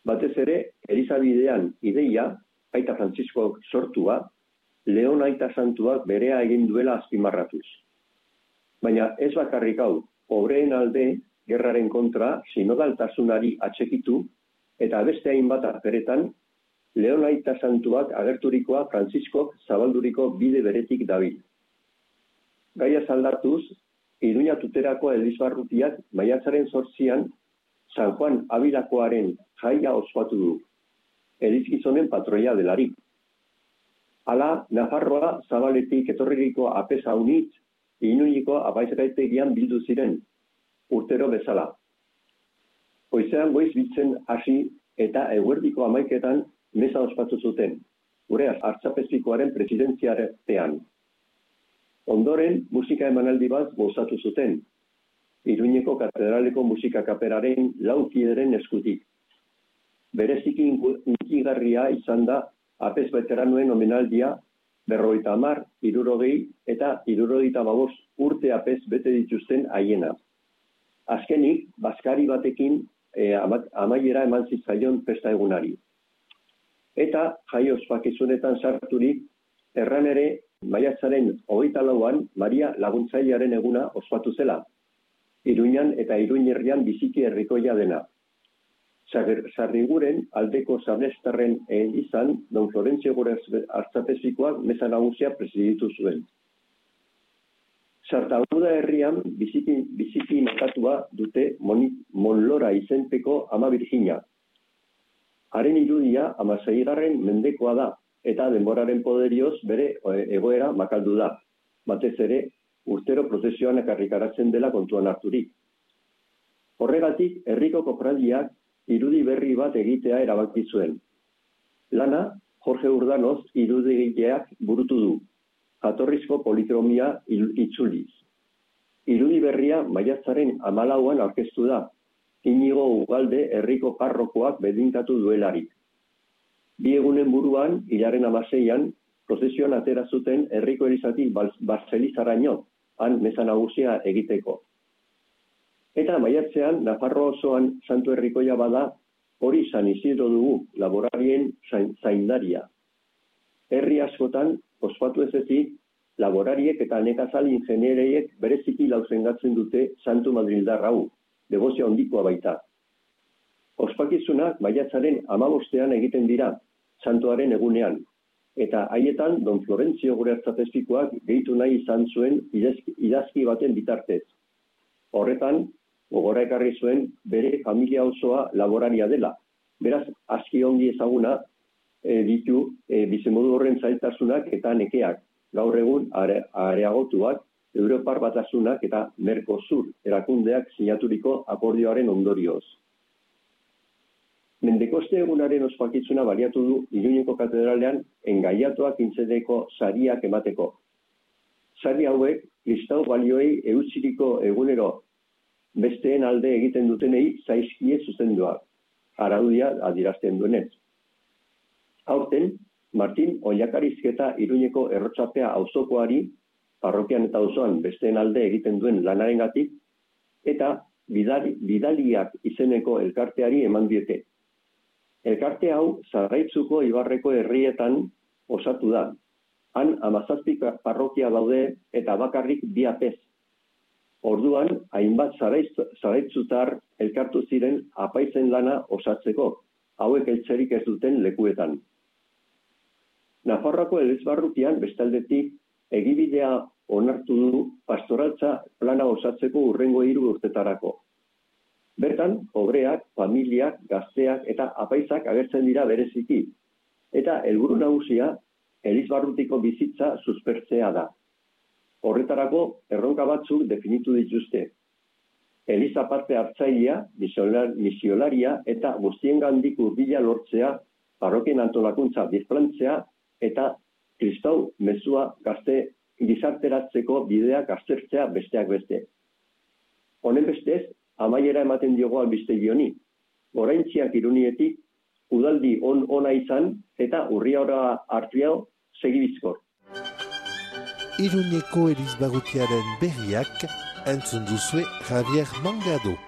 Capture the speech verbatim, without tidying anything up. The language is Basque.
Batez ere, Elizabidean ideia, aita Frantzisko sortua, Leon aita santuak berea egin duela azpimarratuz. Baina ez bakarrik hau, obreen alde, gerraren kontra, sinodaltasunari atxekitu, eta beste hainbat aferetan, Leon aita santuak agerturikoa Frantziskok zabalduriko bide beretik dabil. Gaia aldartuz, Iruña tuterako Elizbarrutiak maiatzaren zortzian San Juan Abilakoaren jaia ospatu du, Elizgizonen patroia delarik. Hala, Nafarroa zabaletik etorririko apesa unitz, Inuñiko apaizgaitegian bildu ziren, urtero bezala. Goizean goiz bitzen hasi eta eguerdiko hamaiketan meza ospatu zuten, gure artzapezpikoaren presidentziarepean. Ondoren, musika emanaldi bat gozatu zuten, Iruñeko katedraleko musika kaperaren lau kideren eskutik. Bereziki inkigarria izan da apez veteranoen omenaldia berrogeita hamar, hirurogei eta hirurogeita hamabost urte apez bete dituzten haiena. Azkenik, bazkari batekin e, amaiera eman zitzaion festa egunari. Eta jai ospakizunetan sarturik, erran ere, maiatzaren hogeita lauan Maria Laguntzailearen eguna ospatu zela, Iruñan eta Iruñerrian biziki herrikoia dena. Sarriguren aldeko Sarnestarren izan, Don Florentzio gure artzapezikoak meza nagusia presiditu zuen. Sartaguda herrian biziki, biziki makatua dute Monlora izenpeko Ama Virginia. Haren irudia hamaseigarren mendekoa da, eta denboraren poderioz bere egoera makaldu da, batez ere urtero prozesioan ekarrikaratzen dela kontuan harturik. Horregatik, herriko kofradiak irudi berri bat egitea erabaki zuen. Lana, Jorge Urdanoz irudigileak burutu du, jatorrizko polikromia itzuliz. Irudi berria maiatzaren hamalauan aurkeztu da, Inigo Ugalde herriko parrokoak bedinkatu duelarik. Bi egunen buruan, hilaren hamaseian, prozesioan atera zuten herriko elizatik Barzelizaraino, han meza nagusia egiteko. Eta maiatzean, Nafarro osoan santu herrikoia bada, hori San Isidro dugu, laborarien zaindaria. Herri askotan, ospatu ez ezik, laborariek eta nekazal ingeniereiek bereziki lauzengatzen dute Santu Madrildar hau, debozio handikoa baita. Ospakizunak maiatzaren hamabostean egiten dira, santuaren egunean, eta haietan Don Florentzio gure artzapezpikoak gehitu nahi izan zuen idazki baten bitartez. Horretan, gogora ekarri zuen bere familia osoa laboraria dela. Beraz, aski ongi ezaguna e, ditu e, bizimodu horren zailtasunak eta nekeak, gaur egun are, areagotuak, Europar Batasunak eta Mercosur erakundeak sinaturiko akordioaren ondorioz. Mendekoste egunaren ospakizuna baliatu du Iruñeko katedralean engaiatuak intzeneko sariak emateko. Sari hauek, kristau balioei eutsiriko egunero besteen alde egiten dutenei zaizkie zuzenduak, araudia adierazten duenez. Aurten, Martin Ollakarizketa Iruñeko errotzapea auzokoari, parrokian eta auzoan besteen alde egiten duen lanarengatik, eta bidali, bidaliak izeneko elkarteari eman diete. Elkarte hau Zarraitzuko Ibarreko herrietan osatu da. Han hamazazpi parrokia daude eta bakarrik bi apez. Orduan, hainbat zaraitzutar elkartu ziren apaizen lana osatzeko, hauek eltzerik ez duten lekuetan. Nafarroako Elizbarrutian bestaldetik egibidea onartu du pastoraltza plana osatzeko hurrengo hiru urtetarako. Bertan, obreak, familiak, gazteak eta apaizak agertzen dira bereziki, eta helburu nagusia Elizbarrutiko bizitza suspertzea da. Horretarako, erronka batzuk definitu dituzte. Eliza parte hartzailea, misiolaria eta guztiengandik hurbila lortzea, parrokien antolakuntza birplantzea eta kristau mezua gazte gizarteratzeko bideak aztertzea besteak beste. Honen bestez, amaiera ematen diogo albistegi honi. Oraintziak Irunietik, udaldi on ona izan eta urriaora hartuao segibizkor. Iruñeko Elizbarrutiaren berriak entzun duzue Javier Mangado.